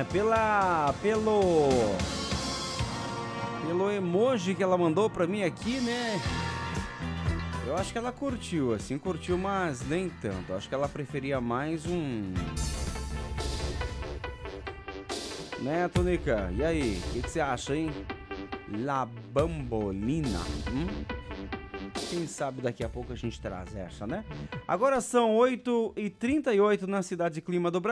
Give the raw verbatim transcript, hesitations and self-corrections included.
né? Pela, pelo, pelo emoji que ela mandou pra mim aqui, né? Eu acho que ela curtiu, assim, curtiu, mas nem tanto. Eu acho que ela preferia mais um... Né, Tonica? E aí, o que, que você acha, hein? La Bambolina. Hum? Quem sabe daqui a pouco a gente traz essa, né? Agora são oito e trinta e oito na Cidade Clima do Brasil.